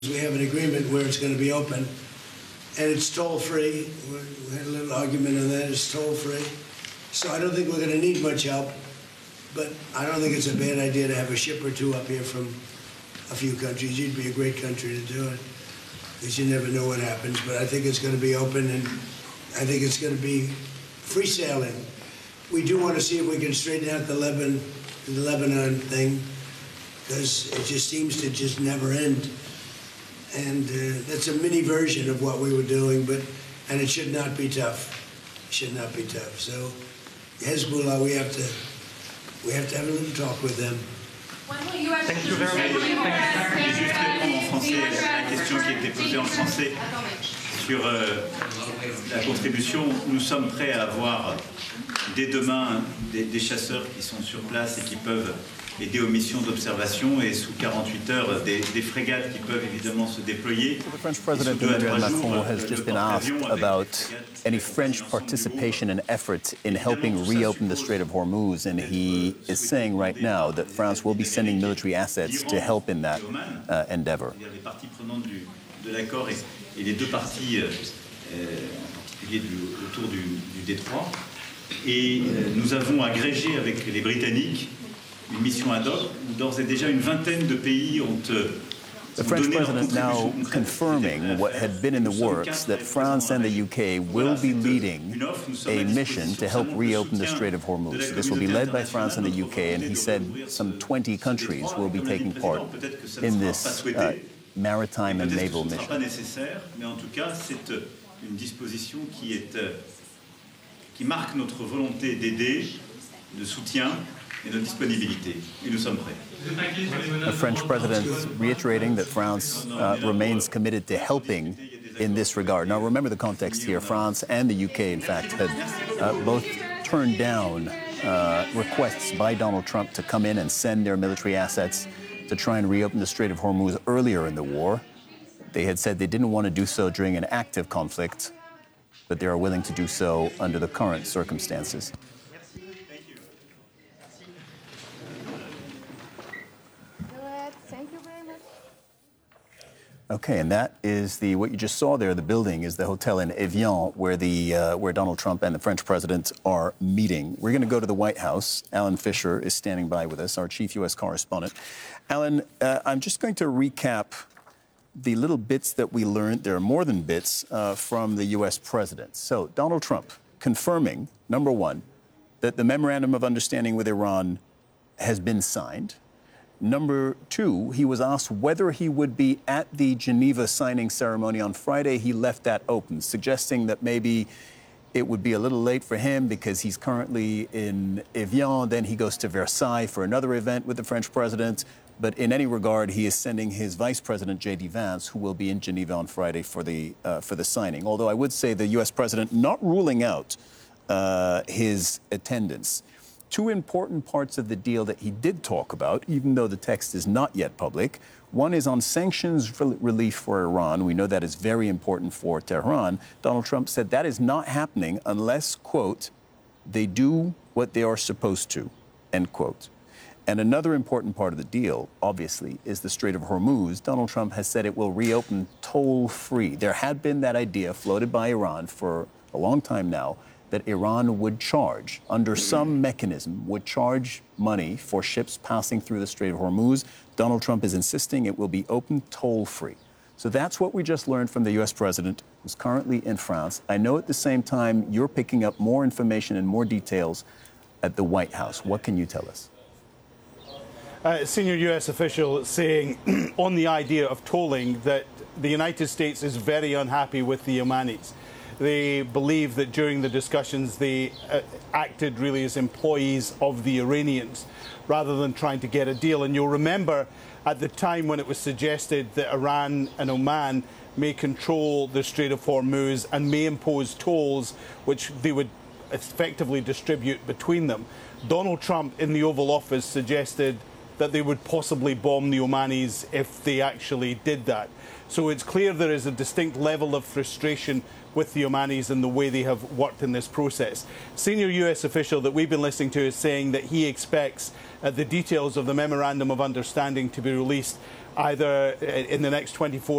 We have an agreement where it's going to be open, and it's toll-free. We had a little argument on that. It's toll-free. So I don't think we're going to need much help, but I don't think it's a bad idea to have a ship or two up here from a few countries. You'd be a great country to do it, because you never know what happens. But I think it's going to be open, and I think it's going to be free sailing. We do want to see if we can straighten out the Lebanon thing, because it just seems to just never end. And that's a mini version of what we were doing, and it should not be tough. It should not be tough. So Hezbollah, we have to have a little talk with them. Thank you very much. Je vais juste répondre en français à la question qui a été posée en français sur la contribution. Nous sommes prêts à avoir dès demain des chasseurs qui sont sur place et qui peuvent aider aux missions d'observation, et sous 48 heures des frégates qui peuvent évidemment se déployer. The French President Emmanuel Macron has just been asked about any French participation and effort in helping reopen the Strait of Hormuz, and he is saying right now that France will be sending military assets to help in that endeavor. Les parties prenantes de l'accord et les deux parties, en particulier autour du détroit. Et nous avons agrégé avec les Britanniques une mission ad hoc où d'ores et déjà une vingtaine de pays ont The French president now confirming what had been in the works, that France and the UK will be leading a mission to help reopen the Strait of Hormuz. This will be led by France and the UK, and he said some 20 countries will be taking part in this maritime and naval mission. Ce ne sera pas nécessaire, mais en tout cas, c'est une disposition qui marque notre volonté d'aider, de soutien et notre disponibilité. Et nous sommes prêts. The French president reiterating that France remains committed to helping in this regard. Now, remember the context here. France and the UK, in fact, had both turned down requests by Donald Trump to come in and send their military assets to try and reopen the Strait of Hormuz earlier in the war. They had said they didn't want to do so during an active conflict, but they are willing to do so under the current circumstances. Thank you very much. Okay, and that is what you just saw there. The building is the hotel in Evian, where Donald Trump and the French president are meeting. We're going to go to the White House. Alan Fisher is standing by with us, our chief U.S. correspondent. Alan, I'm just going to recap the little bits that we learned. There are more than bits from the U.S. president. So Donald Trump confirming, number one, that the memorandum of understanding with Iran has been signed. Number two, he was asked whether he would be at the Geneva signing ceremony on Friday. He left that open, suggesting that maybe it would be a little late for him because he's currently in Evian. Then he goes to Versailles for another event with the French president. But in any regard, he is sending his vice president, J.D. Vance, who will be in Geneva on Friday for the signing. Although I would say the U.S. president not ruling out his attendance. Two important parts of the deal that he did talk about, even though the text is not yet public. One is on sanctions relief for Iran. We know that is very important for Tehran. Donald Trump said that is not happening unless, quote, they do what they are supposed to, end quote. And another important part of the deal, obviously, is the Strait of Hormuz. Donald Trump has said it will reopen toll-free. There had been that idea floated by Iran for a long time now, that Iran would charge, under some mechanism, would charge money for ships passing through the Strait of Hormuz. Donald Trump is insisting it will be open toll-free. So that's what we just learned from the U.S. president, who's currently in France. I know at the same time you're picking up more information and more details at the White House. What can you tell us? Senior U.S. official saying on the idea of tolling that the United States is very unhappy with the Omanis. They believe that during the discussions they acted really as employees of the Iranians rather than trying to get a deal. And you'll remember at the time when it was suggested that Iran and Oman may control the Strait of Hormuz and may impose tolls which they would effectively distribute between them. Donald Trump in the Oval Office suggested that they would possibly bomb the Omanis if they actually did that. So it's clear there is a distinct level of frustration with the Omanis and the way they have worked in this process. Senior US official that we've been listening to is saying that he expects the details of the Memorandum of Understanding to be released either in the next 24